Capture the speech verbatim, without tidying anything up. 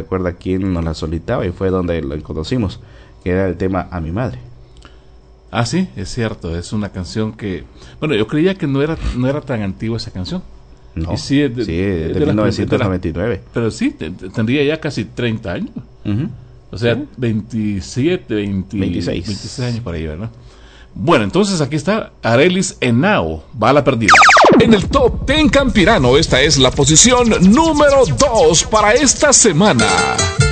recuerda quién nos la solicitaba y fue donde la conocimos, que era el tema A mi madre. Ah, sí, es cierto, es una canción que, bueno, yo creía que no era no era tan antigua esa canción. No, y sí, es de, sí, de, de de mil novecientos noventa y nueve. La, pero sí, te, te, tendría ya casi treinta años. Uh-huh. O sea, ¿Sí? veintisiete, veinte, veintiséis. veintiséis años por ahí, ¿verdad? Bueno, entonces aquí está Arelis Henao, Bala Perdida. En el Top diez Campirano, esta es la posición número dos para esta semana.